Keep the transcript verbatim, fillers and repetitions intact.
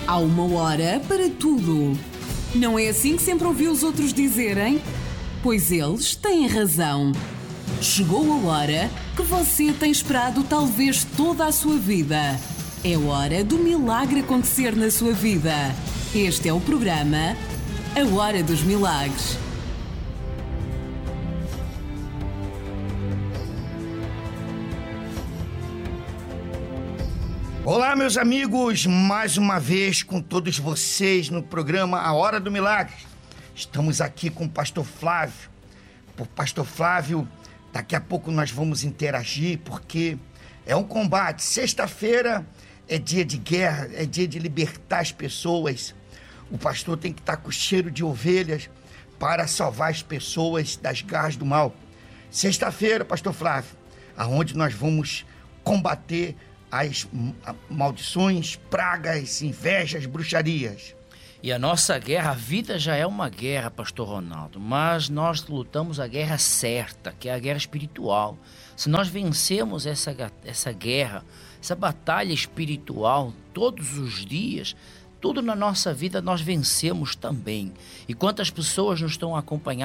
Há uma hora para tudo. Não é assim que sempre ouvi os outros dizerem? Pois eles têm razão. Chegou a hora que você tem esperado talvez toda a sua vida. É hora do milagre acontecer na sua vida. Este é o programa A Hora dos Milagres. Olá, meus amigos, mais uma vez com todos vocês no programa A Hora do Milagre. Estamos aqui com o pastor Flávio. Por pastor Flávio, daqui a pouco nós vamos interagir, porque é um combate. Sexta-feira é dia de guerra, é dia de libertar as pessoas. O pastor tem que estar com cheiro de ovelhas para salvar as pessoas das garras do mal. Sexta-feira, pastor Flávio, aonde nós vamos combater as maldições, pragas, invejas, bruxarias. E a nossa guerra, a vida já é uma guerra, pastor Ronaldo, mas nós lutamos a guerra certa, que é a guerra espiritual. Se nós vencemos essa, essa guerra, essa batalha espiritual todos os dias, tudo na nossa vida nós vencemos também. E quantas pessoas nos estão acompanhando